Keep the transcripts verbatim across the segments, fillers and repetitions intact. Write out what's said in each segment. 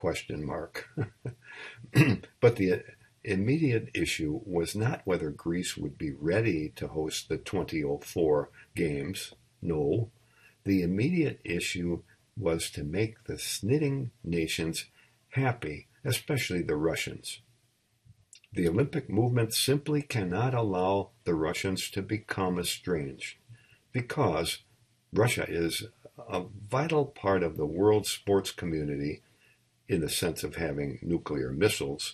Question mark. But the immediate issue was not whether Greece would be ready to host the twenty oh four games. No, the immediate issue was to make the snitting nations happy, especially the Russians. The Olympic movement simply cannot allow the Russians to become estranged, because Russia is a vital part of the world sports community in the sense of having nuclear missiles.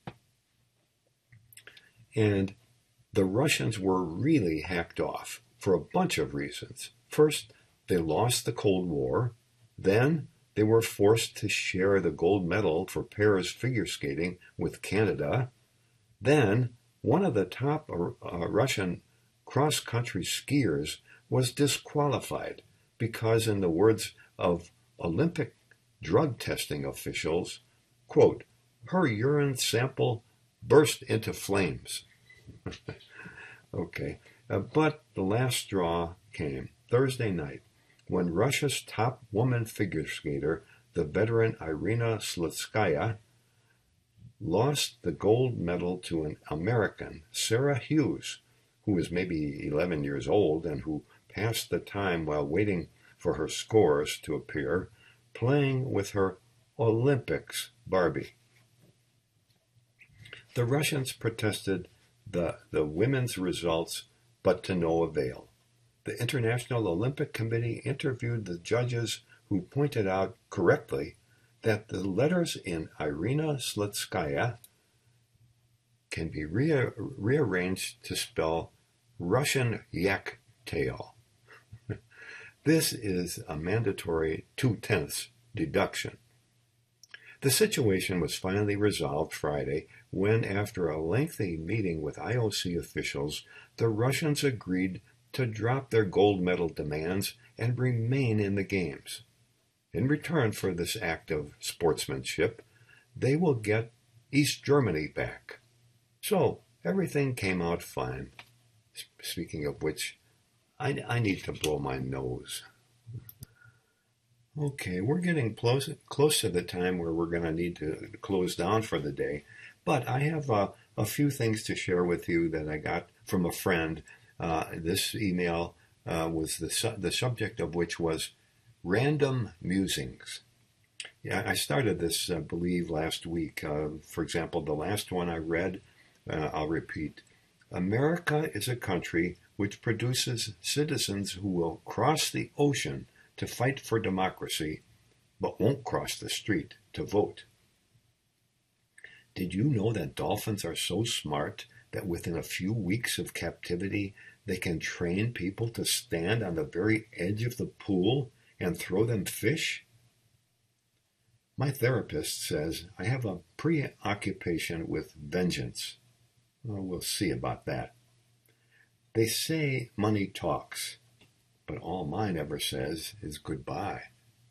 And the Russians were really hacked off for a bunch of reasons. First, they lost the Cold War. Then they were forced to share the gold medal for pairs figure skating with Canada. Then one of the top uh, Russian cross-country skiers was disqualified because, in the words of Olympic drug testing officials, quote, her urine sample burst into flames. Okay, uh, but the last straw came Thursday night when Russia's top woman figure skater, the veteran Irina Slutskaya, lost the gold medal to an American, Sarah Hughes, who was maybe eleven years old and who passed the time while waiting for her scores to appear, playing with her Olympics Barbie. The Russians protested the, the women's results, but to no avail. The International Olympic Committee interviewed the judges, who pointed out correctly that the letters in Irina Slutskaya can be rea- rearranged to spell Russian yak tail. This is a mandatory two-tenths deduction. The situation was finally resolved Friday when, after a lengthy meeting with I O C officials, the Russians agreed to drop their gold medal demands and remain in the Games. In return for this act of sportsmanship, they will get East Germany back. So everything came out fine. Speaking of which, I, I need to blow my nose. Okay, we're getting close, close to the time where we're going to need to close down for the day, but I have uh, a few things to share with you that I got from a friend. Uh, this email uh, was the, su- the subject of which was random musings. Yeah, I started this, I believe, last week. Uh, for example, the last one I read, uh, I'll repeat. America is a country which produces citizens who will cross the ocean to fight for democracy, but won't cross the street to vote. Did you know that dolphins are so smart that within a few weeks of captivity, they can train people to stand on the very edge of the pool and throw them fish? My therapist says I have a preoccupation with vengeance. Well, we'll see about that. They say money talks, but all mine ever says is goodbye.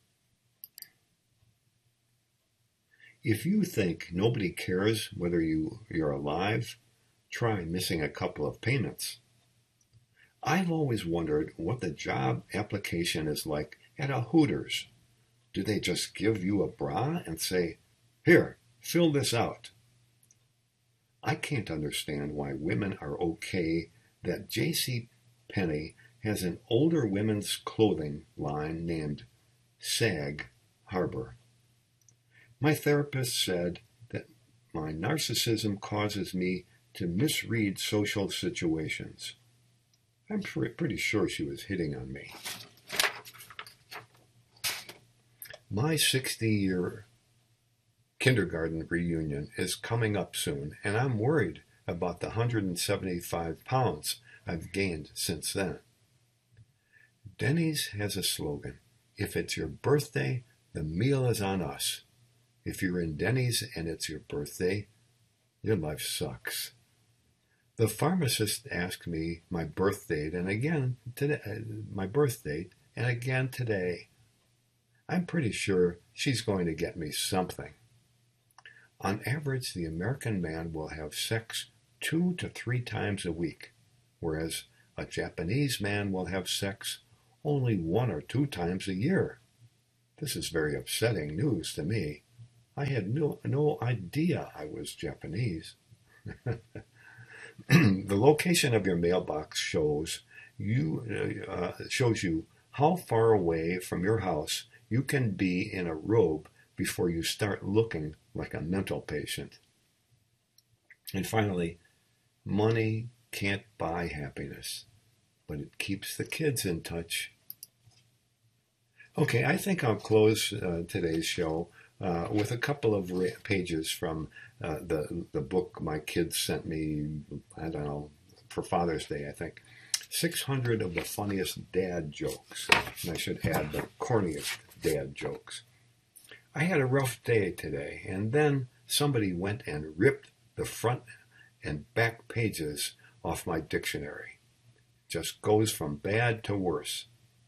If you think nobody cares whether you, you're alive, try missing a couple of payments. I've always wondered what the job application is like at a Hooters. Do they just give you a bra and say, here, fill this out? I can't understand why women are okay that J C Penney has an older women's clothing line named Sag Harbor. My therapist said that my narcissism causes me to misread social situations. I'm pretty sure she was hitting on me. My sixty-year kindergarten reunion is coming up soon, and I'm worried about the one hundred seventy-five pounds I've gained since then. Denny's has a slogan: if it's your birthday, the meal is on us. If you're in Denny's and it's your birthday, your life sucks. The pharmacist asked me my birth date and again today, my birth date and again today. I'm pretty sure she's going to get me something. On average, the American man will have sex two to three times a week, whereas a Japanese man will have sex only one or two times a year. This is very upsetting news to me. I had no, no idea I was Japanese. The location of your mailbox shows you uh, shows you how far away from your house you can be in a robe before you start looking like a mental patient. And finally, money can't buy happiness, but it keeps the kids in touch. Okay, I think I'll close uh, today's show uh, with a couple of ra- pages from uh, the the book my kids sent me, I don't know, for Father's Day, I think. six hundred of the funniest dad jokes. And I should add the corniest dad jokes. I had a rough day today, and then somebody went and ripped the front and back pages off my dictionary. Just goes from bad to worse.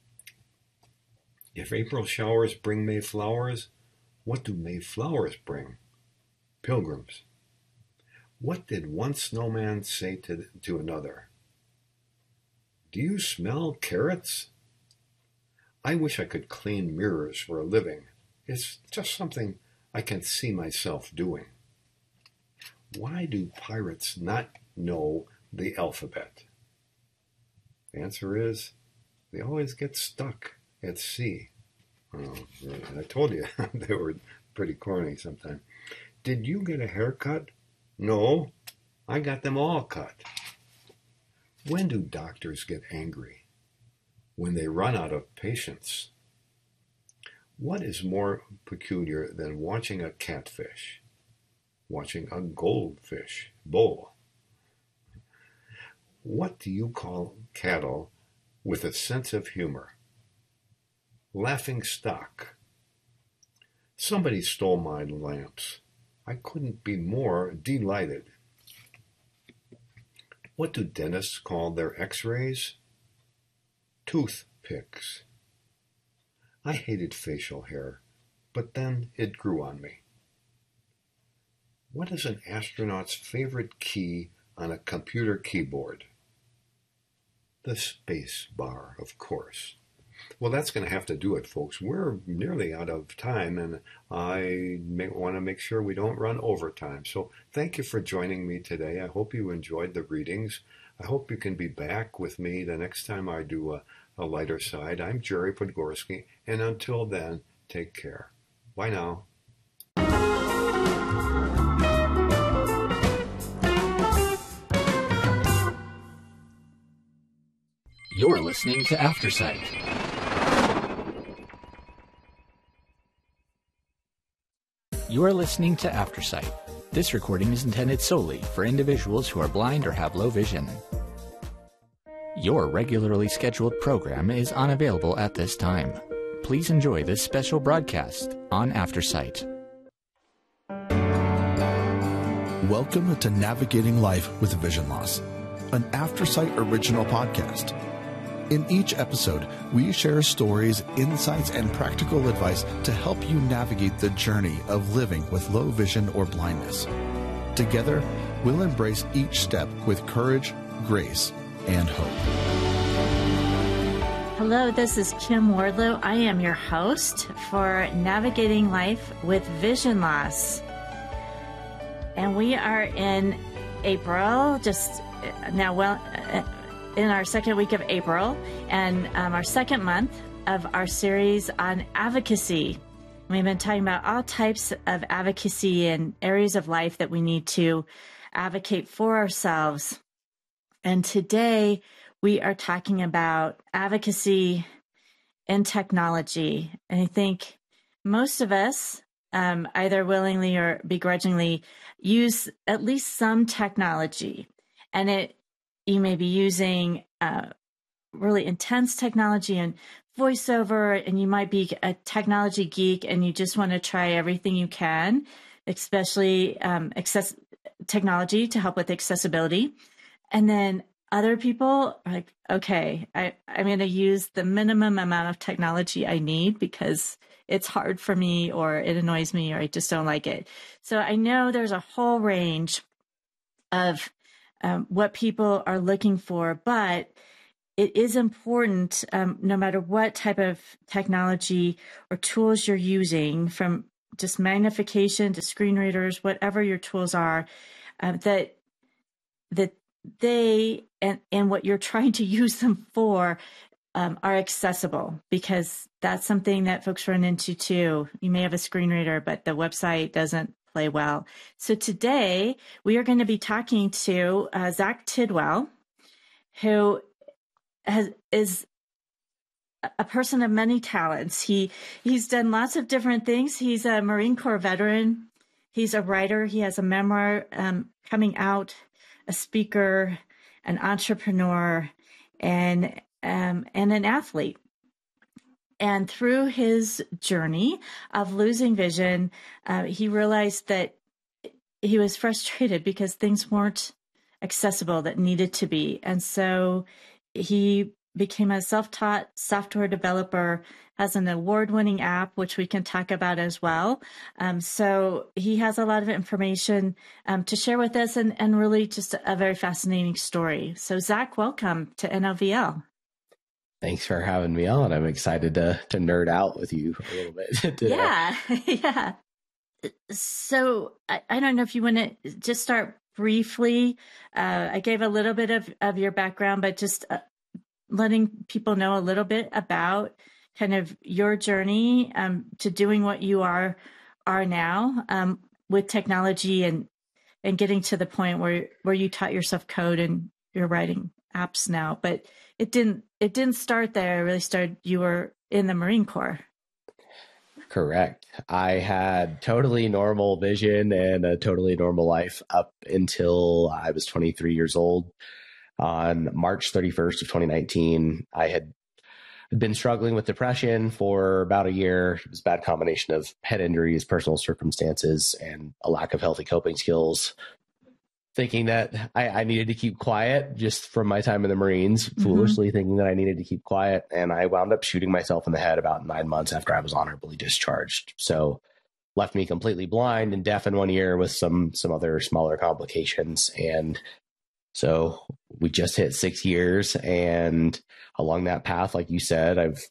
If April showers bring May flowers, what do May flowers bring? Pilgrims. What did one snowman say to, to another? Do you smell carrots? I wish I could clean mirrors for a living. It's just something I can see myself doing. Why do pirates not know the alphabet? The answer is, they always get stuck at sea. Oh, I told you, they were pretty corny sometimes. Did you get a haircut? No, I got them all cut. When do doctors get angry? When they run out of patience. What is more peculiar than watching a catfish? Watching a goldfish bowl. What do you call cattle with a sense of humor? Laughing stock. Somebody stole my lamps. I couldn't be more delighted. What do dentists call their x-rays? Toothpicks. I hated facial hair, but then it grew on me. What is an astronaut's favorite key on a computer keyboard? The space bar, of course. Well, that's going to have to do it, folks. We're nearly out of time, and I may want to make sure we don't run overtime. So thank you for joining me today. I hope you enjoyed the readings. I hope you can be back with me the next time I do a, a lighter side. I'm Jerry Podgorski, and until then, take care. Bye now. You're listening to Aftersight. You are listening to Aftersight. This recording is intended solely for individuals who are blind or have low vision. Your regularly scheduled program is unavailable at this time. Please enjoy this special broadcast on Aftersight. Welcome to Navigating Life with Vision Loss, an Aftersight original podcast. In each episode, we share stories, insights, and practical advice to help you navigate the journey of living with low vision or blindness. Together, we'll embrace each step with courage, grace, and hope. Hello, this is Kim Wardlow. I am your host for Navigating Life with Vision Loss. And we are in April, just now, well, in our second week of April, and um, our second month of our series on advocacy. We've been talking about all types of advocacy and areas of life that we need to advocate for ourselves. And today we are talking about advocacy in technology. And I think most of us, um, either willingly or begrudgingly, use at least some technology. And it you may be using uh, really intense technology and voiceover, and you might be a technology geek and you just want to try everything you can, especially um, access technology to help with accessibility. And then other people are like, okay, I, I'm going to use the minimum amount of technology I need because it's hard for me, or it annoys me, or I just don't like it. So I know there's a whole range of Um, what people are looking for, but it is important, um, no matter what type of technology or tools you're using, from just magnification to screen readers, whatever your tools are, uh, that that they and, and what you're trying to use them for um, are accessible, because that's something that folks run into too. You may have a screen reader, but the website doesn't play well. So today we are going to be talking to uh, Zach Tidwell, who has is a person of many talents. He he's done lots of different things. He's a Marine Corps veteran. He's a writer. He has a memoir um, coming out, a speaker, an entrepreneur, and um, and an athlete. And through his journey of losing vision, uh, he realized that he was frustrated because things weren't accessible that needed to be. And so he became a self-taught software developer, has an award-winning app, which we can talk about as well. Um, so he has a lot of information um, to share with us, and, and really just a, a very fascinating story. So Zach, welcome to N O V L. Thanks for having me on. I'm excited to to nerd out with you a little bit today. Yeah, yeah. So I, I don't know if you want to just start briefly. Uh, I gave a little bit of, of your background, but just uh, letting people know a little bit about kind of your journey um, to doing what you are are now um, with technology, and and getting to the point where where you taught yourself code and you're writing apps now. But it didn't it didn't start there. It really started, you were in the Marine Corps. Correct. I had totally normal vision and a totally normal life up until I was twenty-three years old. On March thirty-first of twenty nineteen, I had been struggling with depression for about a year. It was a bad combination of head injuries, personal circumstances, and a lack of healthy coping skills. Thinking that I, I needed to keep quiet just from my time in the Marines, mm-hmm. foolishly thinking that I needed to keep quiet. And I wound up shooting myself in the head about nine months after I was honorably discharged. So left me completely blind and deaf in one ear with some some other smaller complications. And so we just hit six years. And along that path, like you said, I've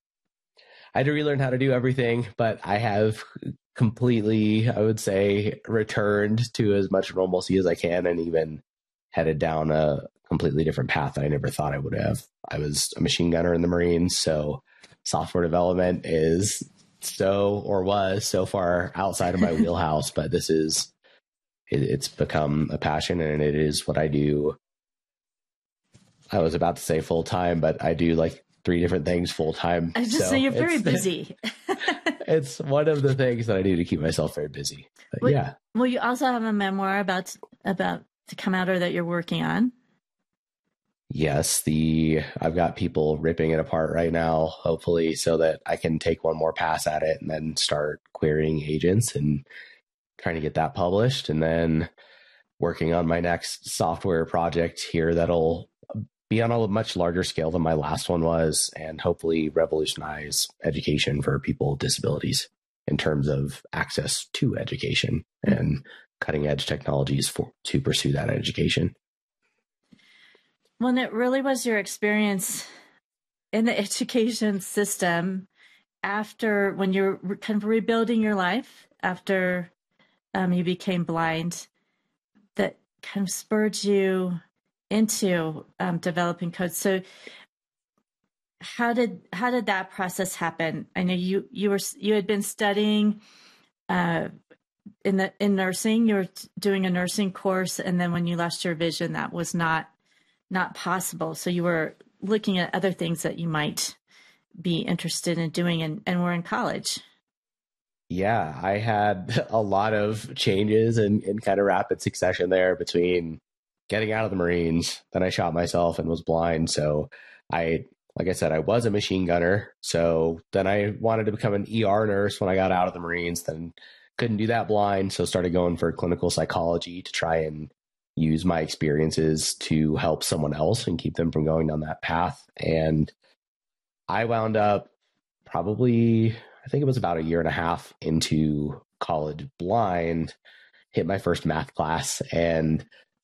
I had to relearn how to do everything, but I have completely, I would say, returned to as much normalcy as I can, and even headed down a completely different path that I never thought I would have. I was a machine gunner in the Marines, so software development is so, or was so far outside of my wheelhouse, but this is, it, it's become a passion, and it is what I do. I was about to say full time, but I do like three different things full time. I just so say you're very busy. It's one of the things that I do to keep myself very busy. But well, yeah. Well, you also have a memoir about about to come out, or that you're working on. Yes, the I've got people ripping it apart right now, hopefully, so that I can take one more pass at it and then start querying agents and trying to get that published, and then working on my next software project here that'll be on a much larger scale than my last one was, and hopefully revolutionize education for people with disabilities in terms of access to education and cutting edge technologies for to pursue that education. Well, and it really was your experience in the education system after, when you're kind of rebuilding your life after um, you became blind, that kind of spurred you into um, developing code. So how did how did that process happen? I know you you were you had been studying uh, in the in nursing. You were doing a nursing course, and then when you lost your vision, that was not not possible. So you were looking at other things that you might be interested in doing, and, and were in college. Yeah, I had a lot of changes in, in kind of rapid succession there between getting out of the Marines. Then I shot myself and was blind. So I, like I said, I was a machine gunner. So then I wanted to become an E R nurse when I got out of the Marines, then couldn't do that blind. So started going for clinical psychology to try and use my experiences to help someone else and keep them from going down that path. And I wound up probably, I think it was about a year and a half into college blind, hit my first math class, and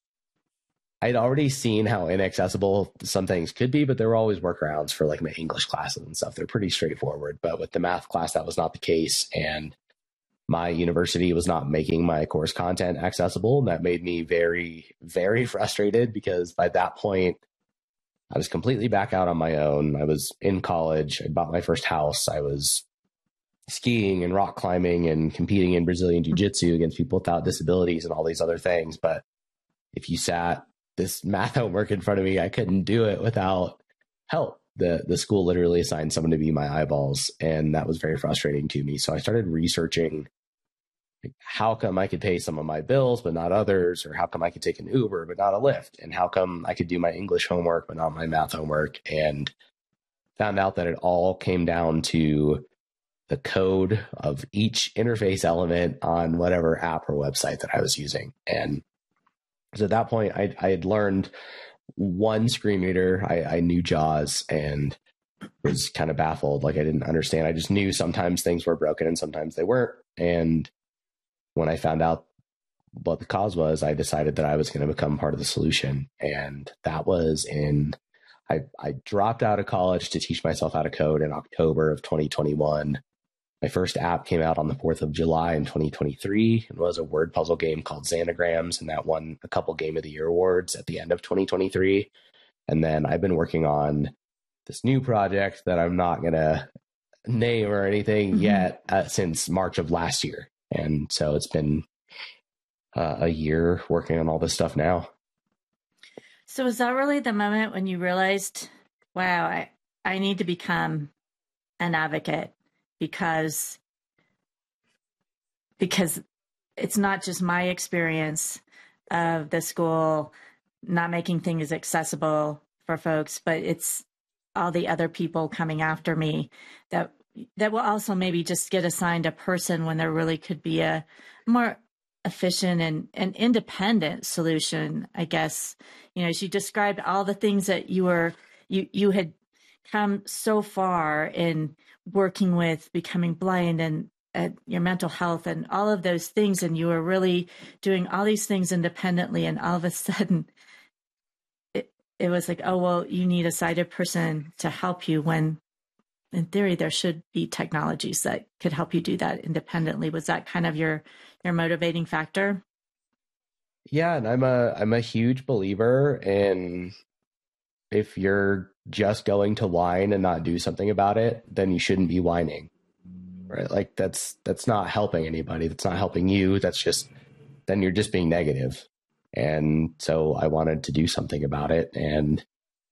I'd already seen how inaccessible some things could be, but there were always workarounds for like my English classes and stuff. They're pretty straightforward, but with the math class, that was not the case. And my university was not making my course content accessible. And that made me very, very frustrated because by that point, I was completely back out on my own. I was in college. I bought my first house. I was skiing and rock climbing and competing in Brazilian jiu-jitsu against people without disabilities and all these other things. But if you sat this math homework in front of me, I couldn't do it without help. The the school literally assigned someone to be my eyeballs, and that was very frustrating to me. So I started researching, like, how come I could pay some of my bills but not others, or how come I could take an Uber but not a Lyft, and how come I could do my English homework but not my math homework, and found out that it all came down to the code of each interface element on whatever app or website that I was using. And so at that point, I, I had learned one screen reader. I, I knew JAWS and was kind of baffled. Like, I didn't understand. I just knew sometimes things were broken and sometimes they weren't. And when I found out what the cause was, I decided that I was going to become part of the solution. And that was in, I, I dropped out of college to teach myself how to code in October of twenty twenty-one. My first app came out on the fourth of July in twenty twenty-three. It was a word puzzle game called Xanagrams, and that won a couple Game of the Year awards at the end of twenty twenty-three. And then I've been working on this new project that I'm not going to name or anything mm-hmm. yet uh, since March of last year. And so it's been uh, a year working on all this stuff now. So is that really the moment when you realized, wow, I, I need to become an advocate? Because, because it's not just my experience of the school not making things accessible for folks, but it's all the other people coming after me that that will also maybe just get assigned a person when there really could be a more efficient and, and independent solution, I guess. You know, as you described all the things that you were, you, you had come so far in working with becoming blind and uh, your mental health and all of those things. And you were really doing all these things independently. And all of a sudden it, it was like, oh, well, you need a sighted person to help you, when in theory, there should be technologies that could help you do that independently. Was that kind of your, your motivating factor? Yeah. And I'm a, I'm a huge believer in, if you're just going to whine and not do something about it, then you shouldn't be whining, right? Like that's, that's not helping anybody. That's not helping you. That's just, then you're just being negative. And so I wanted to do something about it. And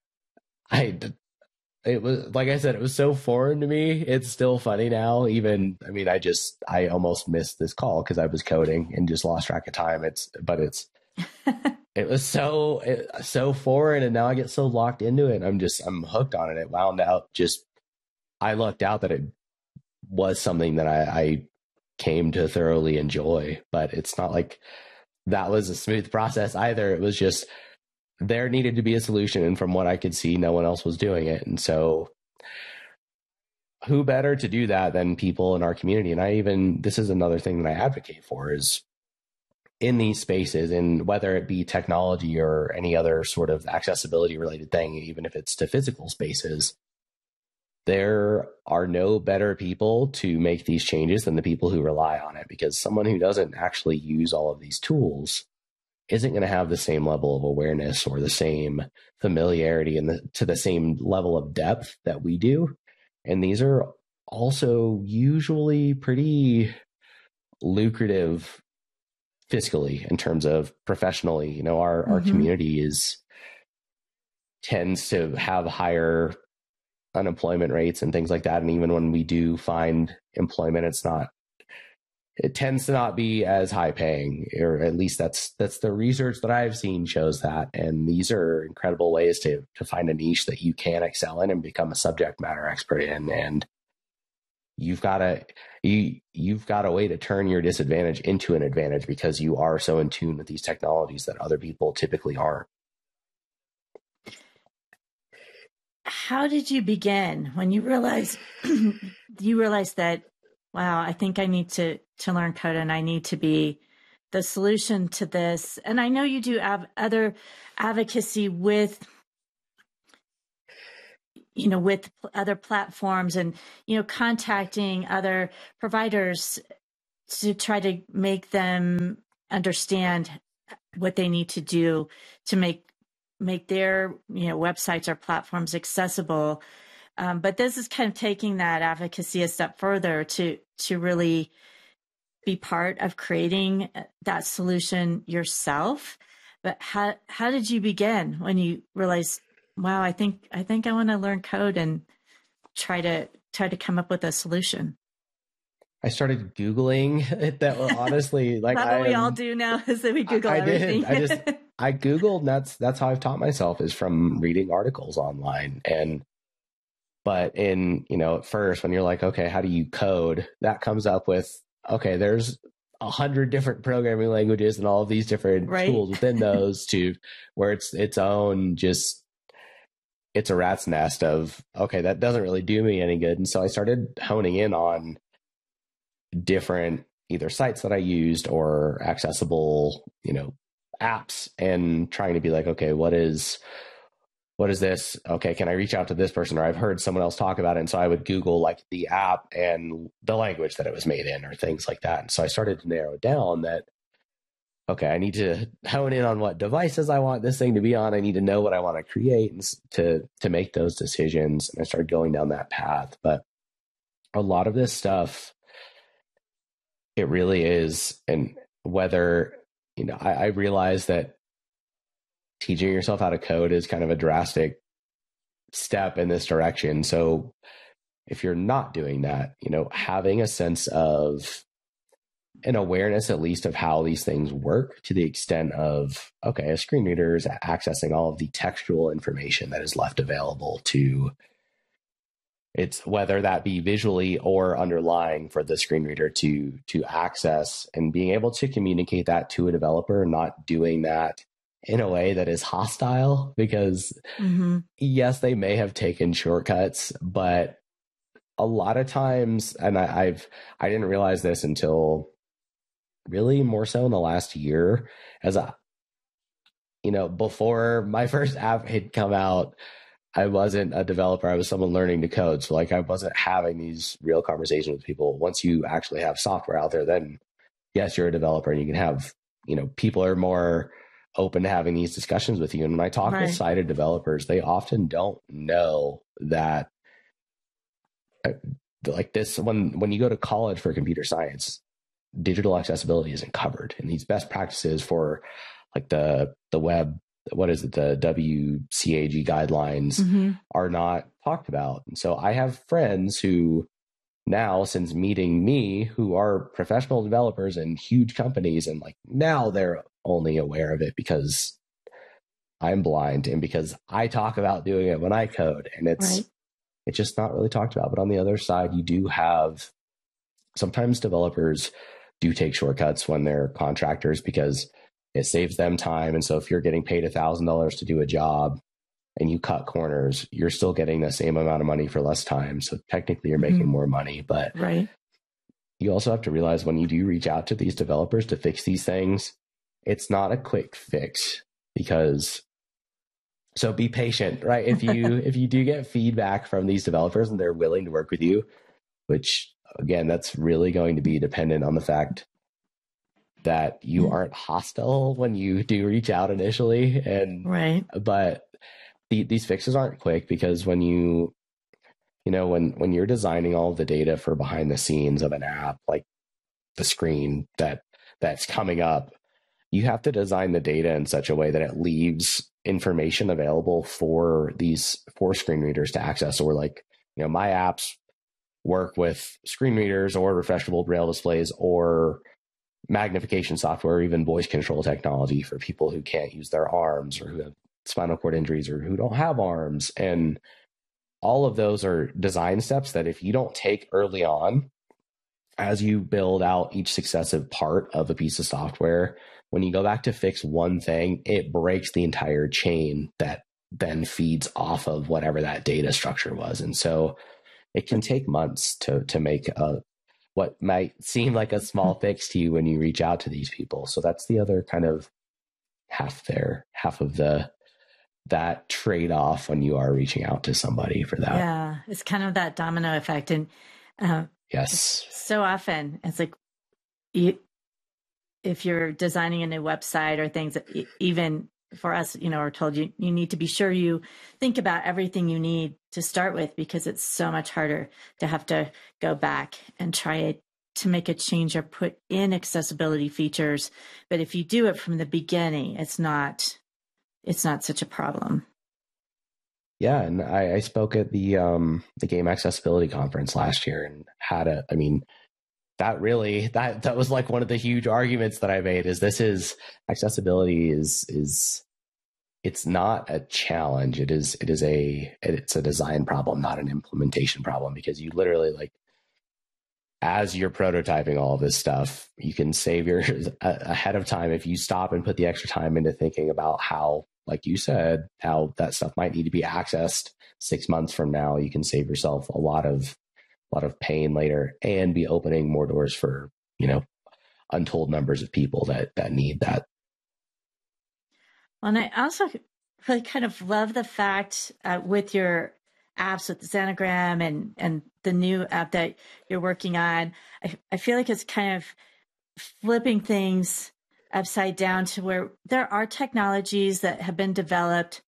I, it was, like I said, it was so foreign to me. It's still funny now. Even, I mean, I just, I almost missed this call because I was coding and just lost track of time. It's, but it's, it was so, it, so foreign. And now I get so locked into it. I'm just, I'm hooked on it. It wound out just, I lucked out that it was something that I, I came to thoroughly enjoy, but it's not like that was a smooth process either. It was just, there needed to be a solution. And from what I could see, no one else was doing it. And so who better to do that than people in our community? And I even, this is another thing that I advocate for, is in these spaces, and whether it be technology or any other sort of accessibility related thing, even if it's to physical spaces, there are no better people to make these changes than the people who rely on it, because someone who doesn't actually use all of these tools isn't going to have the same level of awareness or the same familiarity and the, to the same level of depth that we do. And these are also usually pretty lucrative fiscally in terms of professionally. You know, our, mm-hmm. our community is tends to have higher unemployment rates and things like that. And even when we do find employment, it's not, it tends to not be as high paying, or at least that's, that's the research that I've seen shows that. And these are incredible ways to, to find a niche that you can excel in and become a subject matter expert in. And you've got to, you, you've got a way to turn your disadvantage into an advantage, because you are so in tune with these technologies that other people typically aren't. How did you begin when you realized, you realized that, wow, I think I need to, to learn code and I need to be the solution to this? And I know you do have other advocacy with, you know, with other platforms and, you know, contacting other providers to try to make them understand what they need to do to make make their, you know, websites or platforms accessible. Um, but this is kind of taking that advocacy a step further to to really be part of creating that solution yourself. But how how did you begin when you realized, wow, I think I think I want to learn code and try to try to come up with a solution? I started Googling it. That was honestly like That's I what we am, all do now is that we Google I, I everything. did. I just I Googled, and that's that's how I've taught myself, is from reading articles online. And but in, you know, at first when you're like, okay, how do you code? That comes up with, okay, there's a hundred different programming languages and all of these different right. tools within those, to where it's its own, just it's a rat's nest of, okay, that doesn't really do me any good. And so I started honing in on different either sites that I used or accessible, you know, apps, and trying to be like, okay, what is, what is this? Okay, can I reach out to this person? Or I've heard someone else talk about it. And so I would Google like the app and the language that it was made in, or things like that. And so I started to narrow down that, okay, I need to hone in on what devices I want this thing to be on. I need to know what I want to create and to, to make those decisions. And I started going down that path. But a lot of this stuff, it really is. And whether, you know, I, I realize that teaching yourself how to code is kind of a drastic step in this direction. So if you're not doing that, you know, having a sense of an awareness, at least, of how these things work, to the extent of, okay, a screen reader is accessing all of the textual information that is left available to, it's whether that be visually or underlying for the screen reader to, to access, and being able to communicate that to a developer, not doing that in a way that is hostile, because mm-hmm. yes, they may have taken shortcuts, but a lot of times, and I, I've, I didn't realize this until really more so in the last year, as a, you know, before my first app had come out, I wasn't a developer. I was someone learning to code. So like, I wasn't having these real conversations with people. Once you actually have software out there, then yes, you're a developer, and you can have, you know, people are more open to having these discussions with you. And when I talk right. with sighted developers, they often don't know that, uh, like this, when, when you go to college for computer science, digital accessibility isn't covered. And these best practices for like the, the web, what is it? The W C A G guidelines mm-hmm. are not talked about. And so I have friends who now, since meeting me, who are professional developers in huge companies, and like now they're only aware of it because I'm blind and because I talk about doing it when I code, and it's right. it's just not really talked about. But on the other side, you do have sometimes developers do take shortcuts when they're contractors because it saves them time. And so if you're getting paid a thousand dollars to do a job and you cut corners, you're still getting the same amount of money for less time. So technically you're making mm-hmm. more money, but right. you also have to realize when you do reach out to these developers to fix these things, it's not a quick fix, because so be patient, right? If you, if you do get feedback from these developers and they're willing to work with you, which again, that's really going to be dependent on the fact that you mm-hmm. aren't hostile when you do reach out initially. And, right. but the, these fixes aren't quick, because when you, you know, when, when you're designing all of the data for behind the scenes of an app, like the screen that that's coming up, you have to design the data in such a way that it leaves information available for these, for screen readers to access. Or like, you know, my apps work with screen readers or refreshable braille displays or magnification software, or even voice control technology for people who can't use their arms, or who have spinal cord injuries, or who don't have arms. And all of those are design steps that if you don't take early on, as you build out each successive part of a piece of software, when you go back to fix one thing, it breaks the entire chain that then feeds off of whatever that data structure was. And so it can take months to to make a what might seem like a small fix to you when you reach out to these people. So that's the other kind of half there, half of the that trade-off when you are reaching out to somebody for that. Yeah, it's kind of that domino effect. And uh, yes, so often it's like you, if you're designing a new website or things, even for us, you know, are told you, you need to be sure you think about everything you need to start with, because it's so much harder to have to go back and try it to make a change or put in accessibility features. But if you do it from the beginning, it's not, it's not such a problem. Yeah. And I, I spoke at the, um, the Game Accessibility Conference last year and had a, I mean, that really, that, that was like one of the huge arguments that I made is this is accessibility is, is it's not a challenge. It is, it is a, it's a design problem, not an implementation problem, because you literally like, as you're prototyping all of this stuff, you can save your ahead of time. If you stop and put the extra time into thinking about how, like you said, how that stuff might need to be accessed six months from now, you can save yourself a lot of, a lot of pain later and be opening more doors for, you know, untold numbers of people that, that need that. And I also really kind of love the fact uh, with your apps with Xenogram and, and the new app that you're working on, I, I feel like it's kind of flipping things upside down to where there are technologies that have been developed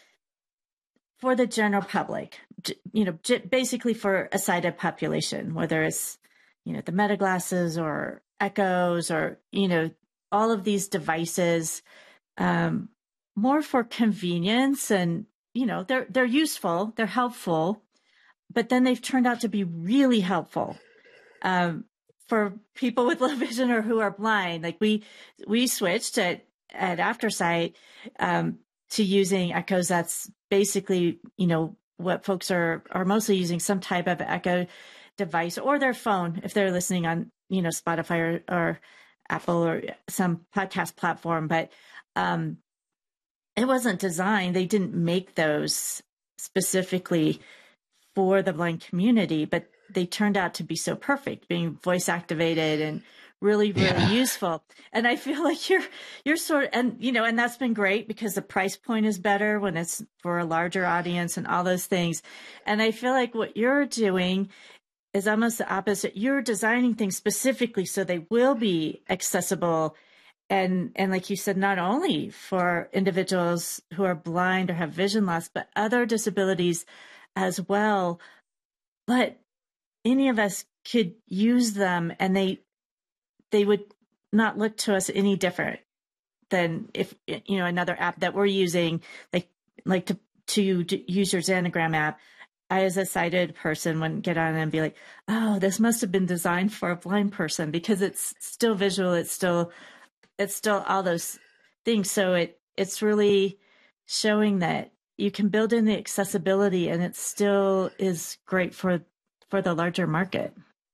for the general public, you know, basically for a sighted population, whether it's, you know, the Meta glasses or Echoes or, you know, all of these devices, um, more for convenience and, you know, they're, they're useful, they're helpful, but then they've turned out to be really helpful, um, for people with low vision or who are blind. Like we, we switched at, at AfterSight, um, to using Echoes. That's basically, you know, what folks are, are mostly using, some type of Echo device or their phone if they're listening on, you know, Spotify or, or Apple or some podcast platform. But um, it wasn't designed. They didn't make those specifically for the blind community, but they turned out to be so perfect, being voice activated and really, really yeah. useful. And I feel like you're, you're sort of, and, you know, and that's been great because the price point is better when it's for a larger audience and all those things. And I feel like what you're doing is almost the opposite. You're designing things specifically so they will be accessible. And, and like you said, not only for individuals who are blind or have vision loss, but other disabilities as well. But any of us could use them and they, they would not look to us any different than if, you know, another app that we're using, like, like to, to, to use your Xenogram app. I, as a sighted person, wouldn't get on and be like, oh, this must have been designed for a blind person, because it's still visual. It's still, it's still all those things. So it, it's really showing that you can build in the accessibility and it still is great for, for the larger market.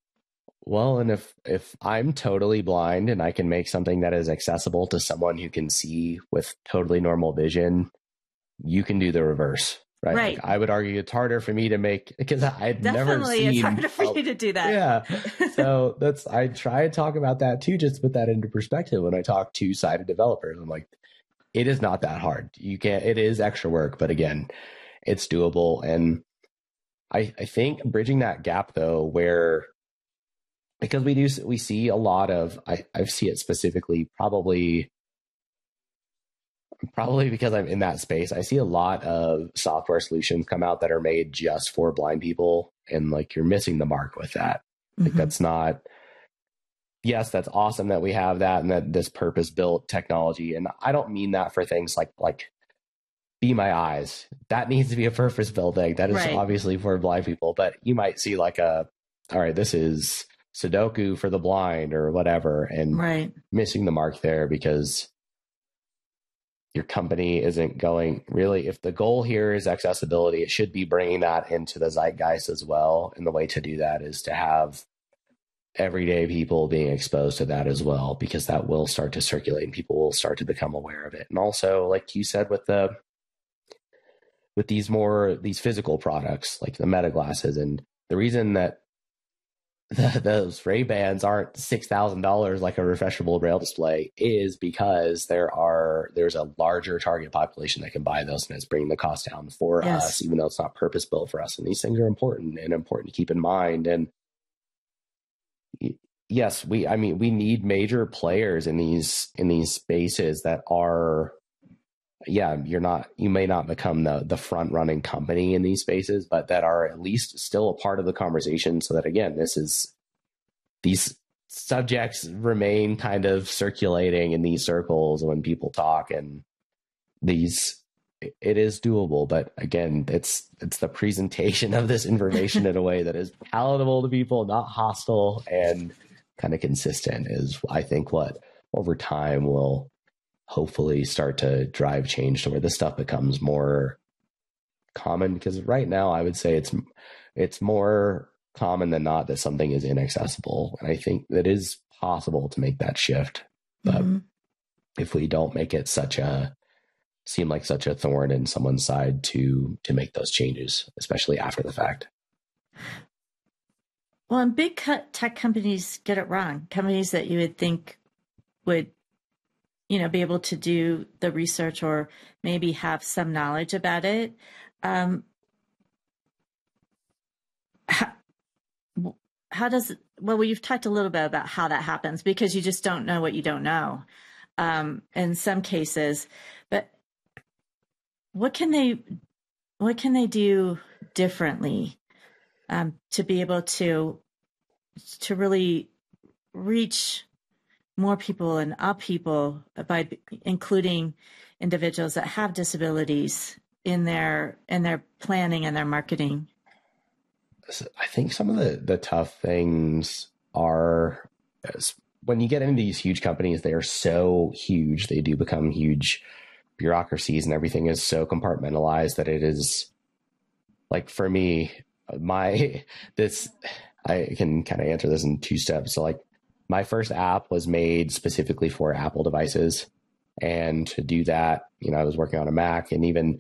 Well, and if, if I'm totally blind and I can make something that is accessible to someone who can see with totally normal vision, you can do the reverse, right? Right. Like I would argue it's harder for me to make, because I'd Definitely never seen. It's harder for oh, you to do that. Yeah. So that's, I try to talk about that too, just to put that into perspective when I talk to sighted developers. I'm like, it is not that hard. You can't, it is extra work, but again, it's doable. And I, I think bridging that gap though, where, because we do, we see a lot of, I, I see it specifically, probably, probably because I'm in that space. I see a lot of software solutions come out that are made just for blind people. And like, you're missing the mark with that. Like mm-hmm. that's not, yes, that's awesome that we have that and that this purpose built technology. And I don't mean that for things like, like Be My Eyes. That needs to be a purpose built thing. That is right. Obviously for blind people, but you might see like a, all right, this is Sudoku for the blind or whatever, and right. missing the mark there because your company isn't going really, if the goal here is accessibility, it should be bringing that into the zeitgeist as well. And the way to do that is to have everyday people being exposed to that as well, because that will start to circulate and people will start to become aware of it. And also, like you said, with the, with these more, these physical products like the Meta glasses, and the reason that The, those Ray-Bans aren't six thousand dollars like a refreshable braille display is because there are there's a larger target population that can buy those, and it's bringing the cost down for yes. us, even though it's not purpose built for us. And these things are important and important to keep in mind. And yes, we, I mean, we need major players in these, in these spaces that are, yeah, you're not, you may not become the, the front running company in these spaces, but that are at least still a part of the conversation. So that, again, this is, these subjects remain kind of circulating in these circles when people talk, and these, it is doable. But again, it's, it's the presentation of this information in a way that is palatable to people, not hostile, and kind of consistent is, I think, what over time will hopefully start to drive change to where this stuff becomes more common. Because right now I would say it's, it's more common than not that something is inaccessible. And I think that is possible to make that shift. But mm-hmm. if we don't make it such a, seem like such a thorn in someone's side to, to make those changes, especially after the fact. Well, and big tech companies get it wrong. Companies that you would think would, you know, be able to do the research or maybe have some knowledge about it. Um, how, how does it, well, you've talked a little bit about how that happens, because you just don't know what you don't know um, in some cases. But what can they, what can they do differently um, to be able to, to really reach more people and up people by including individuals that have disabilities in their, in their planning and their marketing? I think some of the, the tough things are when you get into these huge companies, they are so huge. They do become huge bureaucracies, and everything is so compartmentalized that it is like, for me, my, this, I can kind of answer this in two steps. So like my first app was made specifically for Apple devices. And to do that, you know, I was working on a Mac, and even,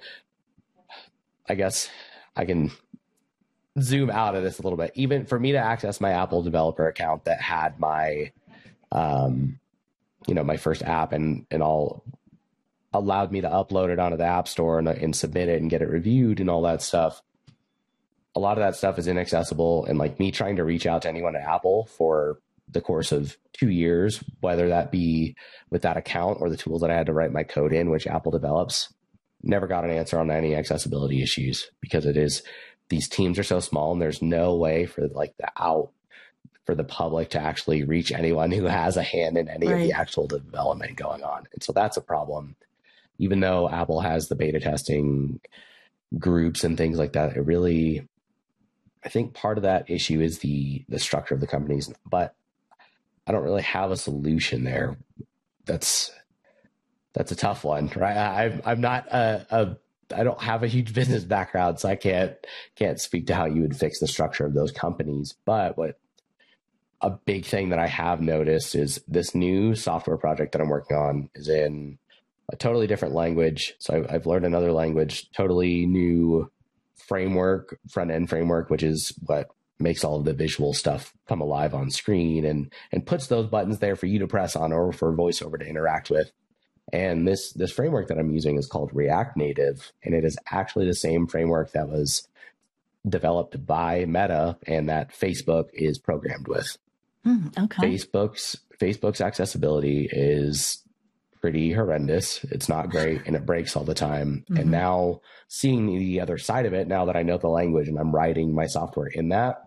I guess I can zoom out of this a little bit. Even for me to access my Apple developer account that had my, um, you know, my first app and, and all allowed me to upload it onto the App Store and, and submit it and get it reviewed and all that stuff. A lot of that stuff is inaccessible. And like me trying to reach out to anyone at Apple for the course of two years, whether that be with that account or the tools that I had to write my code in, which Apple develops, never got an answer on any accessibility issues, because it is, these teams are so small and there's no way for like the out for the public to actually reach anyone who has a hand in any right. of the actual development going on. And so that's a problem. Even though Apple has the beta testing groups and things like that, it really, I think part of that issue is the, the structure of the companies, but I don't really have a solution there. That's, that's a tough one, right? I, I'm not a, a I don't have a huge business background, so I can't can't speak to how you would fix the structure of those companies. But what a big thing that I have noticed is this new software project that I'm working on is in a totally different language. So I've, I've learned another language, totally new framework, front end framework, which is what makes all of the visual stuff come alive on screen and and puts those buttons there for you to press on or for VoiceOver to interact with. And this this framework that I'm using is called React Native, and it is actually the same framework that was developed by Meta and that Facebook is programmed with. Mm, okay. Facebook's Facebook's accessibility is pretty horrendous. It's not great, and it breaks all the time. Mm-hmm. And now seeing the other side of it, now that I know the language and I'm writing my software in that,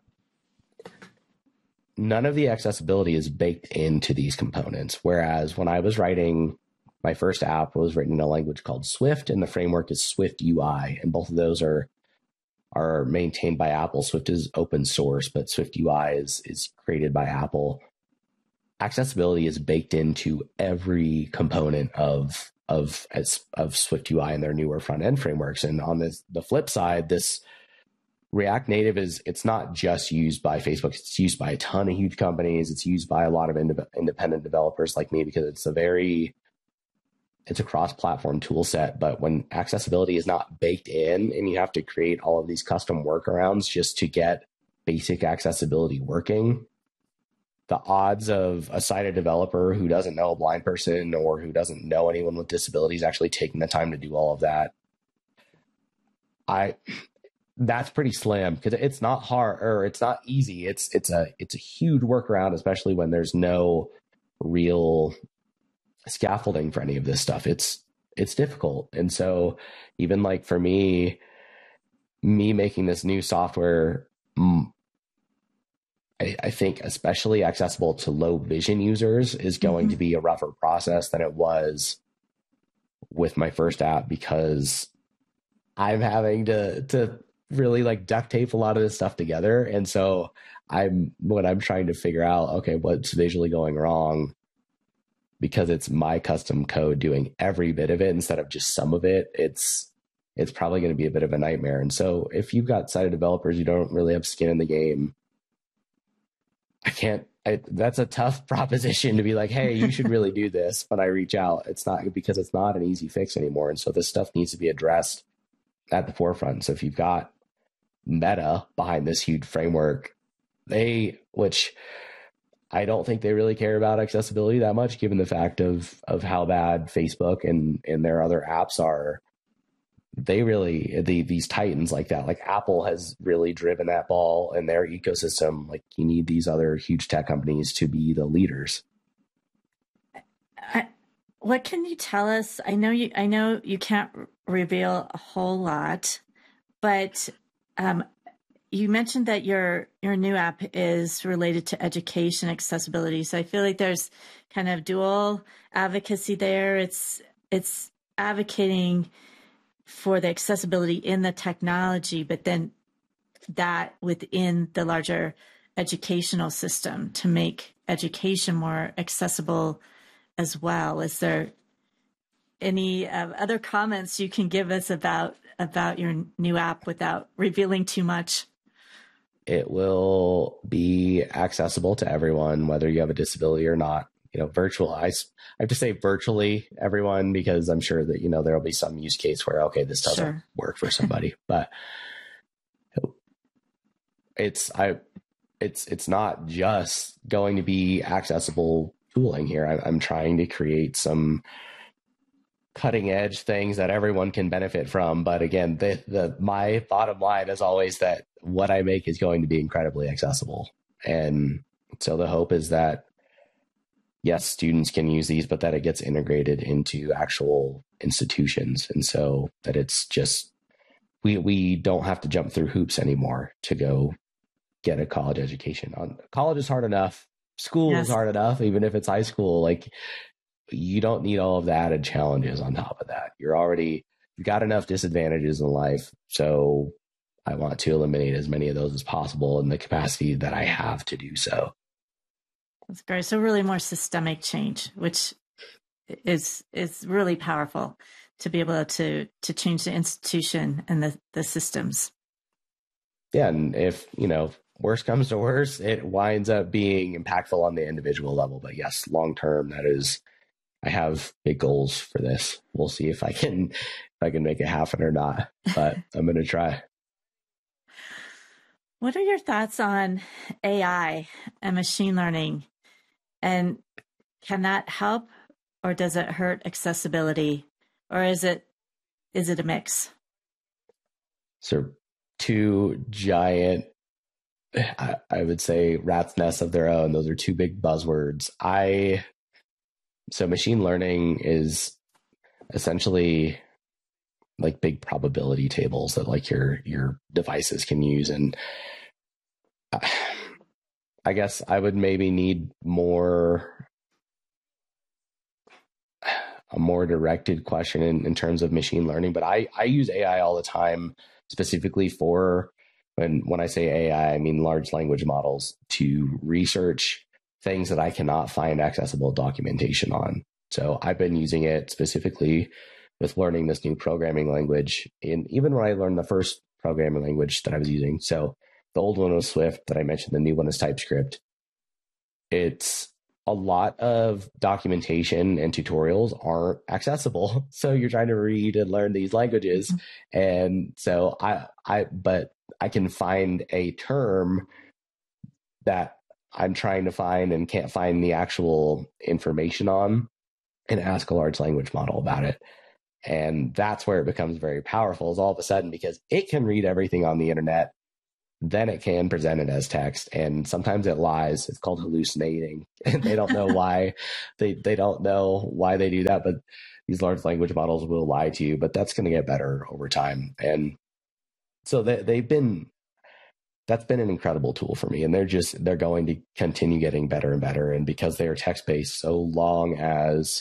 none of the accessibility is baked into these components. Whereas when I was writing, my first app was written in a language called Swift, and the framework is Swift U I. And both of those are are maintained by Apple. Swift is open source, but Swift U I is, is created by Apple. Accessibility is baked into every component of, of, as, of Swift U I and their newer front end frameworks. And on this, the flip side, this React Native is, it's not just used by Facebook. It's used by a ton of huge companies. It's used by a lot of ind- independent developers like me, because it's a very, it's a cross-platform tool set. But when accessibility is not baked in and you have to create all of these custom workarounds just to get basic accessibility working, the odds of a sighted developer who doesn't know a blind person or who doesn't know anyone with disabilities actually taking the time to do all of that, I, that's pretty slim because it's not hard or it's not easy. It's it's a it's a huge workaround, especially when there's no real scaffolding for any of this stuff. It's it's difficult. And so even like for me, me making this new software, I, I think especially accessible to low vision users is going mm-hmm. to be a rougher process than it was with my first app, because I'm having to to really like duct tape a lot of this stuff together. And so I'm when I'm trying to figure out, okay, what's visually going wrong, because it's my custom code doing every bit of it instead of just some of it, it's it's probably going to be a bit of a nightmare. And so if you've got sighted developers, you don't really have skin in the game, I can't, I, that's a tough proposition to be like, hey, you should really do this. When I reach out, it's not, because it's not an easy fix anymore. And so this stuff needs to be addressed at the forefront. So if you've got Meta behind this huge framework, they, which I don't think they really care about accessibility that much, given the fact of, of how bad Facebook and, and their other apps are. They really, the, these titans like that, like Apple has really driven that ball in their ecosystem. Like you need these other huge tech companies to be the leaders. I, what can you tell us? I know you, I know you can't reveal a whole lot, but um, you mentioned that your, your new app is related to education accessibility. So I feel like there's kind of dual advocacy there. It's, it's advocating for the accessibility in the technology, but then that within the larger educational system to make education more accessible as well. Is there any uh, other comments you can give us about about your new app without revealing too much? It will be accessible to everyone, whether you have a disability or not. You know, virtual, I, I have to say virtually everyone, because I'm sure that, you know, there'll be some use case where, okay, this doesn't sure. work for somebody, but it's, I, it's, it's not just going to be accessible tooling here. I, I'm trying to create some cutting edge things that everyone can benefit from. But again, the, the, my bottom line is always that what I make is going to be incredibly accessible. And so the hope is that, yes, students can use these, but that it gets integrated into actual institutions. And so that it's just, we, we don't have to jump through hoops anymore to go get a college education. On college is hard enough. School yes. is hard enough, even if it's high school. Like, you don't need all of the added challenges on top of that. You're already, you've got enough disadvantages in life. So I want to eliminate as many of those as possible in the capacity that I have to do so. That's great. So really more systemic change, which is is really powerful to be able to to change the institution and the, the systems. Yeah. And if, you know, worse comes to worse, it winds up being impactful on the individual level. But yes, long term, that is, I have big goals for this. We'll see if I can if I can make it happen or not, but I'm going to try. What are your thoughts on A I and machine learning? And can that help, or does it hurt accessibility, or is it is it a mix? So two giant, I, I would say, rat's nests of their own. Those are two big buzzwords. I so machine learning is essentially like big probability tables that like your your devices can use, and I, I guess I would maybe need more a more directed question in, in terms of machine learning. But I, I use A I all the time, specifically for when when I say A I, I mean large language models, to research things that I cannot find accessible documentation on. So I've been using it specifically with learning this new programming language. And even when I learned the first programming language that I was using, so the old one was Swift that I mentioned, the new one is TypeScript. It's a lot of documentation and tutorials aren't accessible. So you're trying to read and learn these languages. Mm-hmm. And so I, I, but I can find a term that I'm trying to find and can't find the actual information on, and ask a large language model about it. And that's where it becomes very powerful, is all of a sudden, because it can read everything on the internet, then it can present it as text. And sometimes it lies. It's called hallucinating. And they don't know why. They, they don't know why they do that. But these large language models will lie to you. But that's going to get better over time. And so they, they've been, that's been an incredible tool for me. And they're just, they're going to continue getting better and better. And because they are text-based, so long as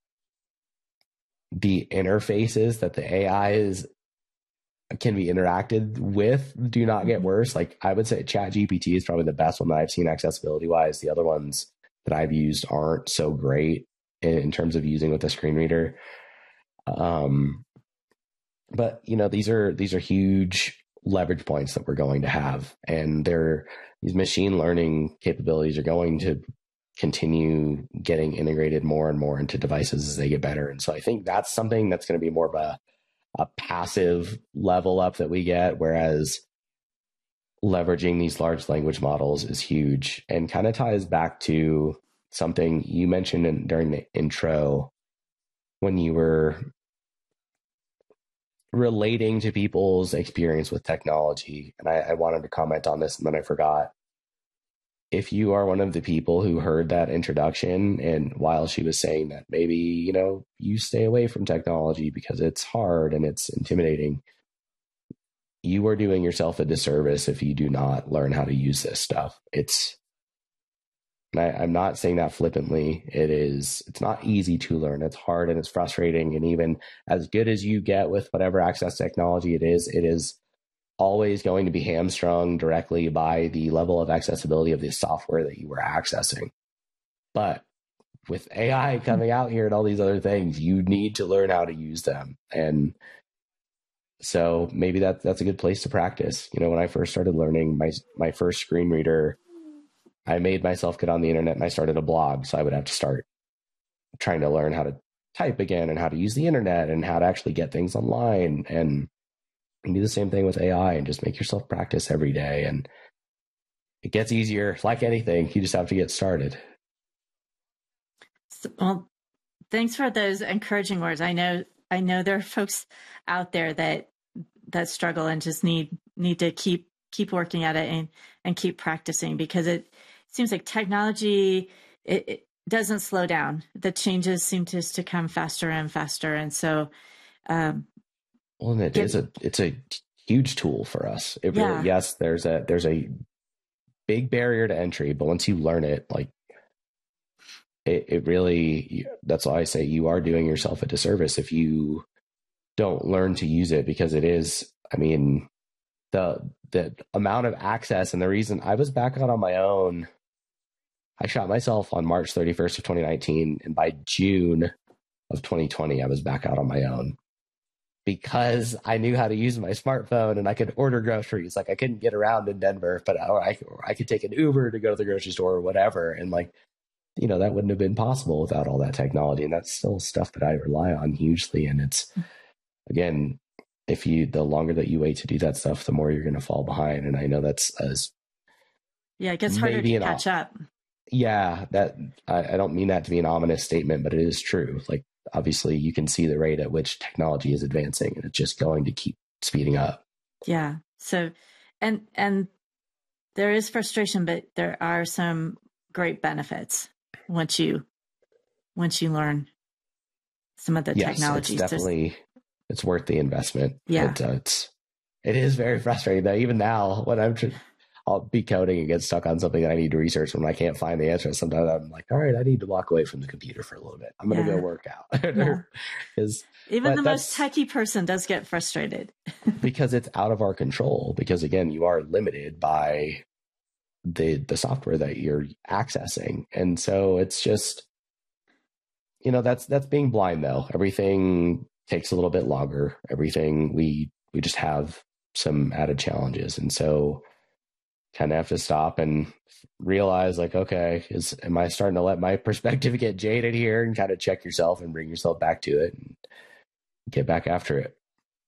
the interfaces that the A I is can be interacted with do not get worse. Like I would say ChatGPT is probably the best one that I've seen accessibility wise. The other ones that I've used aren't so great in, in terms of using with a screen reader. Um, but you know, these are, these are huge leverage points that we're going to have, and they're, these machine learning capabilities are going to continue getting integrated more and more into devices as they get better. And so I think that's something that's going to be more of a, a passive level up that we get, whereas leveraging these large language models is huge, and kind of ties back to something you mentioned in, during the intro when you were relating to people's experience with technology. And I, I wanted to comment on this and then I forgot. If you are one of the people who heard that introduction, and while she was saying that maybe, you know, you stay away from technology because it's hard and it's intimidating, you are doing yourself a disservice if you do not learn how to use this stuff. It's, and I, I'm not saying that flippantly. It is, it's not easy to learn. It's hard and it's frustrating. And even as good as you get with whatever access technology it is, it is always going to be hamstrung directly by the level of accessibility of the software that you were accessing. But with A I coming out here and all these other things, you need to learn how to use them. And so maybe that that's a good place to practice. You know, when I first started learning my my first screen reader, I made myself get on the internet and I started a blog. So I would have to start trying to learn how to type again and how to use the internet and how to actually get things online. And you do the same thing with A I and just make yourself practice every day. And it gets easier. Like anything, you just have to get started. Well, thanks for those encouraging words. I know, I know there are folks out there that, that struggle and just need, need to keep, keep working at it and, and keep practicing, because it seems like technology, it, it doesn't slow down. The changes seem to just to come faster and faster. And so, um, well, and it get, is a, it's a huge tool for us. It really, yeah. Yes, there's a, there's a big barrier to entry, but once you learn it, like it, it really, that's why I say you are doing yourself a disservice if you don't learn to use it, because it is, I mean, the, the amount of access, and the reason I was back out on my own, I shot myself on March thirty-first of twenty nineteen. And by June of twenty twenty, I was back out on my own, because I knew how to use my smartphone and I could order groceries. Like I couldn't get around in Denver, but or I, or I could take an Uber to go to the grocery store or whatever. And like, you know, that wouldn't have been possible without all that technology. And that's still stuff that I rely on hugely. And it's, again, if you, the longer that you wait to do that stuff, the more you're going to fall behind. And I know that's as yeah, it gets harder to catch up. Yeah, that I, I don't mean that to be an ominous statement, but it is true. Like, obviously you can see the rate at which technology is advancing, and it's just going to keep speeding up. Yeah. So, and, and there is frustration, but there are some great benefits once you, once you learn some of the yes, technologies. It's definitely, There's, it's worth the investment. Yeah. But, uh, it's, it is very frustrating though. Even now when I'm tr- I'll be coding and get stuck on something that I need to research when I can't find the answer. Sometimes I'm like, all right, I need to walk away from the computer for a little bit. I'm going to yeah. go work out. Yeah. Even the most techie person does get frustrated. Because it's out of our control. Because again, you are limited by the the software that you're accessing. And so it's just, you know, that's that's being blind though. Everything takes a little bit longer. Everything we we just have some added challenges. And so kind of have to stop and realize like, okay, is, am I starting to let my perspective get jaded here, and kind of check yourself and bring yourself back to it and get back after it.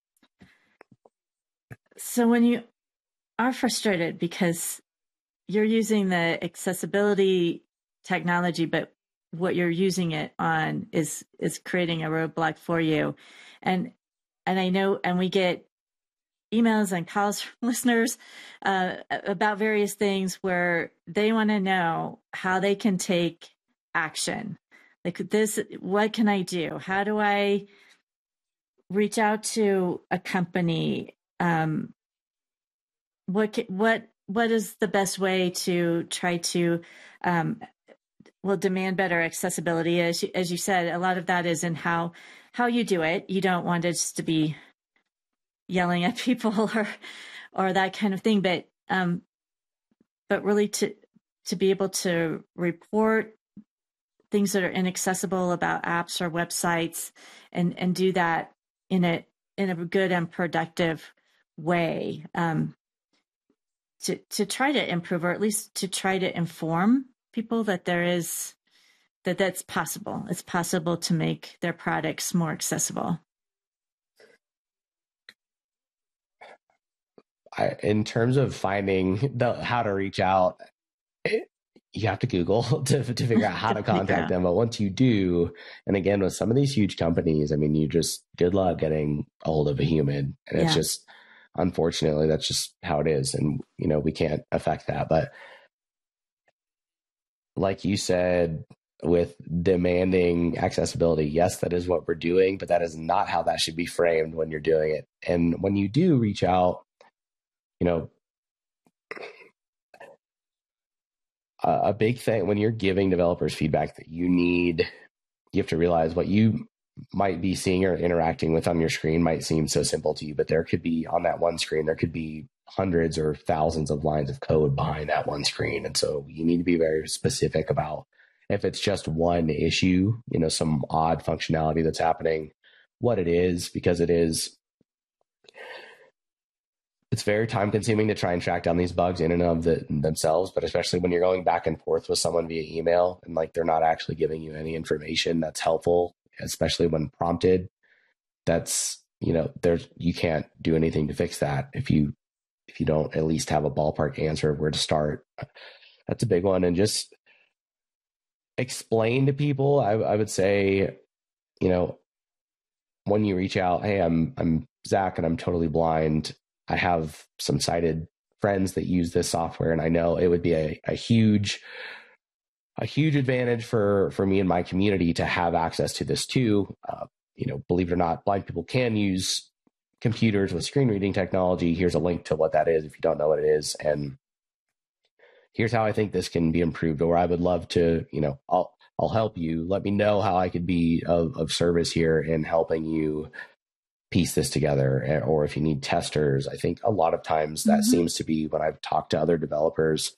So when you are frustrated because you're using the accessibility technology, but what you're using it on is is creating a roadblock for you. And and I know, and we get emails and calls from listeners uh, about various things where they want to know how they can take action. Like this, what can I do? How do I reach out to a company? Um, what what what is the best way to try to um, well demand better accessibility? As you, as you said, a lot of that is in how how you do it. You don't want it just to be yelling at people or or that kind of thing, but um, but really to to be able to report things that are inaccessible about apps or websites, and and do that in a in a good and productive way, um, to to try to improve, or at least to try to inform people that there is that that's possible. It's possible to make their products more accessible. I, in terms of finding the how to reach out, it, you have to Google to to figure out how to contact yeah. them. But once you do, and again, with some of these huge companies, I mean, you just good luck getting a hold of a human. And yeah. it's just, unfortunately, that's just how it is. And, you know, we can't affect that. But like you said, with demanding accessibility, yes, that is what we're doing, but that is not how that should be framed when you're doing it. And when you do reach out, you know, a big thing when you're giving developers feedback that you need, you have to realize what you might be seeing or interacting with on your screen might seem so simple to you, but there could be on that one screen, there could be hundreds or thousands of lines of code behind that one screen. And so you need to be very specific about if it's just one issue, you know, some odd functionality that's happening, what it is, because it is It's very time consuming to try and track down these bugs in and of the, themselves, but especially when you're going back and forth with someone via email and like they're not actually giving you any information that's helpful, especially when prompted. That's, you know, there's you can't do anything to fix that if you if you don't at least have a ballpark answer of where to start. That's a big one. And just explain to people. I, I would say, you know, when you reach out, hey, I'm I'm Zach and I'm totally blind. I have some sighted friends that use this software, and I know it would be a, a huge, a huge advantage for, for me and my community to have access to this too. Uh, you know, believe it or not, blind people can use computers with screen reading technology. Here's a link to what that is if you don't know what it is. And here's how I think this can be improved, or I would love to, you know, I'll, I'll help you. Let me know how I could be of, of service here in helping you piece this together. Or if you need testers, I think a lot of times that mm-hmm. seems to be when I've talked to other developers,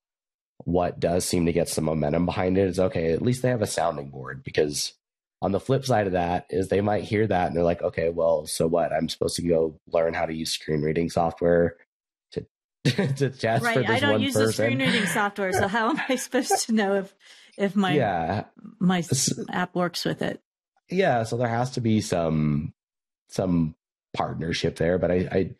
what does seem to get some momentum behind it is, okay, at least they have a sounding board. Because on the flip side of that is they might hear that and they're like, okay, well, so what? I'm supposed to go learn how to use screen reading software to to test right. for this I don't one use person. the screen reading software, so how am I supposed to know if if my yeah. my app works with it? Yeah, so there has to be some some partnership there, but I, I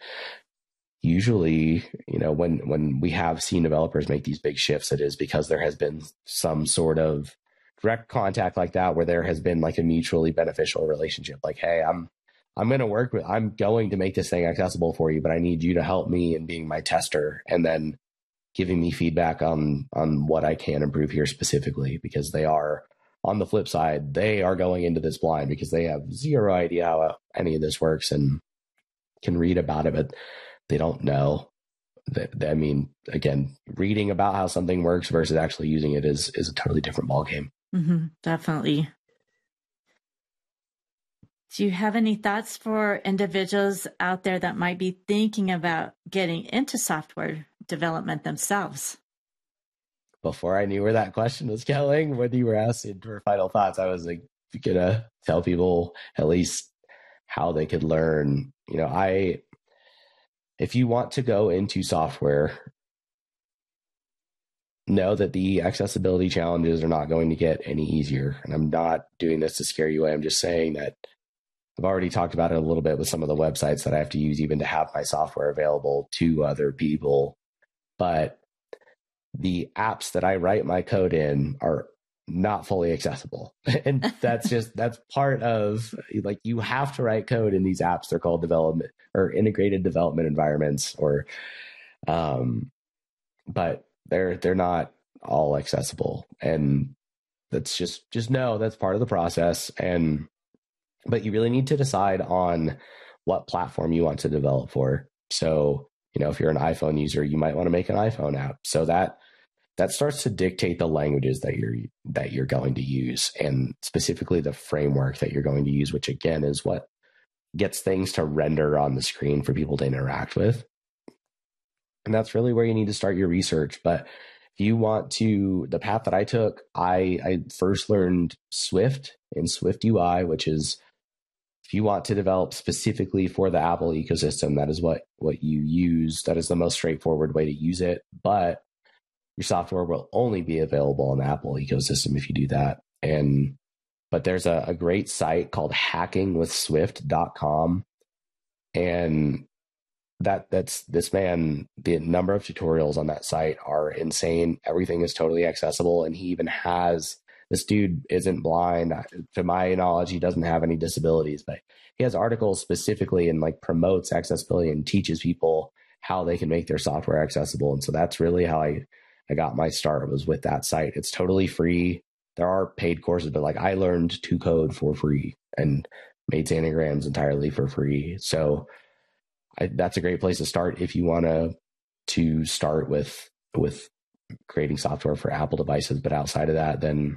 usually, you know, when when we have seen developers make these big shifts, it is because there has been some sort of direct contact like that, where there has been like a mutually beneficial relationship. Like, hey, I'm I'm going to work with, I'm going to make this thing accessible for you, but I need you to help me in being my tester, and then giving me feedback on on what I can improve here specifically, because they are, on the flip side, they are going into this blind because they have zero idea how any of this works and can read about it, but they don't know. That, I mean, again, reading about how something works versus actually using it is is a totally different ballgame. Mm-hmm, definitely. Do you have any thoughts for individuals out there that might be thinking about getting into software development themselves? Before I knew where that question was going, when you were asking for final thoughts, I was like, gonna tell people at least how they could learn. You know, I, if you want to go into software, know that the accessibility challenges are not going to get any easier. And I'm not doing this to scare you away. I'm just saying that I've already talked about it a little bit with some of the websites that I have to use even to have my software available to other people. But the apps that I write my code in are not fully accessible. And that's just, that's part of, like, you have to write code in these apps. They're called development or integrated development environments, or, um, but they're, they're not all accessible. And that's just, just know that's part of the process. And, but you really need to decide on what platform you want to develop for. So, you know, if you're an iPhone user, you might want to make an iPhone app. So that, that starts to dictate the languages that you're, that you're going to use, and specifically the framework that you're going to use, which again is what gets things to render on the screen for people to interact with. And that's really where you need to start your research. But if you want to, the path that I took, I, I first learned Swift and Swift U I, which is, if you want to develop specifically for the Apple ecosystem, that is what, what you use. That is the most straightforward way to use it. But your software will only be available in the Apple ecosystem if you do that. And, but there's a, a great site called hacking with swift dot com. And that that's this man, the number of tutorials on that site are insane. Everything is totally accessible. And he even has, this dude isn't blind. To my knowledge, he doesn't have any disabilities, but he has articles specifically and like promotes accessibility and teaches people how they can make their software accessible. And so that's really how I, I got my start, was with that site. It's totally free. There are paid courses, but like I learned to code for free and made Xanagrams entirely for free. So I, that's a great place to start if you want to to start with with creating software for Apple devices. But outside of that, then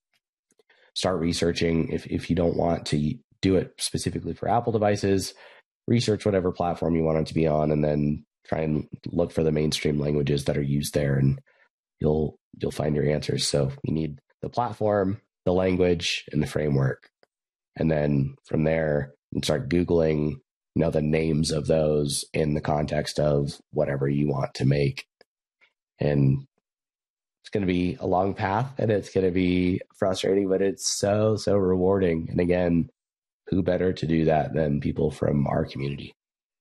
start researching. If if you don't want to do it specifically for Apple devices, research whatever platform you want it to be on, and then try and look for the mainstream languages that are used there, and you'll you'll find your answers. So you need the platform, the language, and the framework. And then from there, you start Googling, you know, the names of those in the context of whatever you want to make. And it's going to be a long path, and it's going to be frustrating, but it's so, so rewarding. And again, who better to do that than people from our community?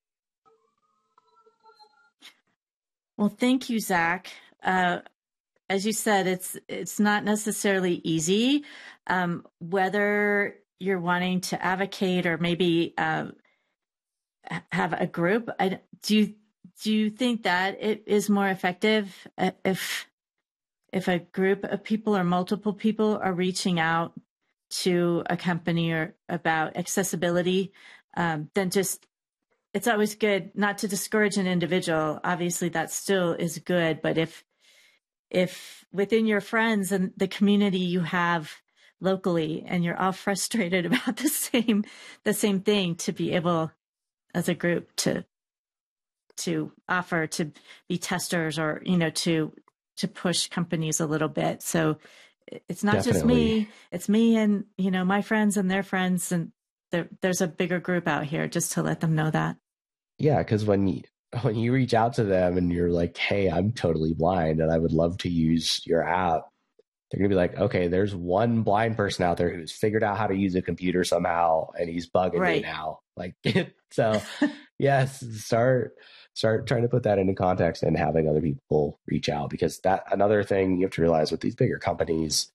Well, thank you, Zach. Uh, as you said, it's it's not necessarily easy. Um, whether you're wanting to advocate or maybe uh, have a group, I, do you do you think that it is more effective if if a group of people or multiple people are reaching out to a company or about accessibility um, than just? It's always good not to discourage an individual. Obviously, that still is good. But if if within your friends and the community you have locally, and you're all frustrated about the same the same thing, to be able as a group to to offer to be testers, or you know to to push companies a little bit. So it's not Definitely. just me; it's me and you know my friends and their friends, and there, there's a bigger group out here. Just to let them know that. Yeah, because when you, when you reach out to them and you're like, hey, I'm totally blind and I would love to use your app, they're going to be like, okay, there's one blind person out there who's figured out how to use a computer somehow, and he's bugging Right. me now. Like, so yes, start, start trying to put that into context and having other people reach out, because that, another thing you have to realize with these bigger companies,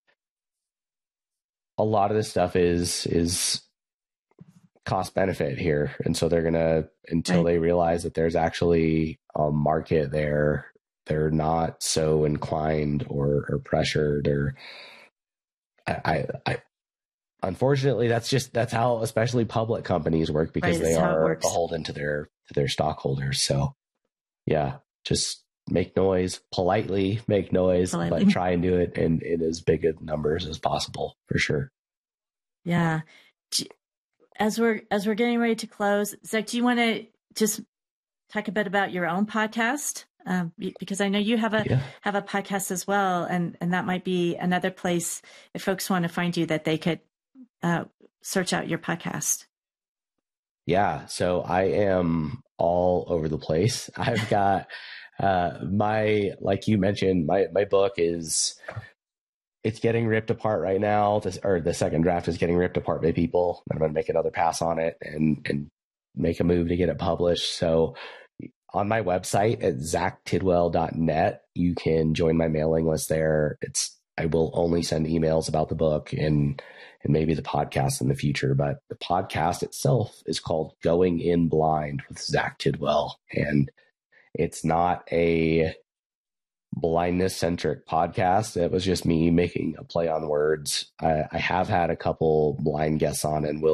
a lot of this stuff is, is cost benefit here. And so they're going to, until Right. they realize that there's actually a market there, they're not so inclined or, or pressured or I, I, I, unfortunately, that's just, that's how, especially public companies work, because Right, they that's how it are works. beholden to their, to their stockholders. So yeah, just make noise, politely make noise, Politely. but try and do it in, in as big of numbers as possible, for sure. Yeah. Do- As we're as we're getting ready to close, Zach, do you want to just talk a bit about your own podcast? Um, be- because I know you have a Yeah. have a podcast as well, and and that might be another place if folks want to find you that they could uh, search out your podcast. Yeah. So I am all over the place. I've got uh, my, like you mentioned, my, my book is, it's getting ripped apart right now. This, or the second draft is getting ripped apart by people. I'm going to make another pass on it and, and make a move to get it published. So on my website at zach tidwell dot net, you can join my mailing list there. It's I will only send emails about the book and and maybe the podcast in the future. But the podcast itself is called Going In Blind with Zach Tidwell. And it's not a blindness centric podcast. It was just me making a play on words. I, I have had a couple blind guests on and will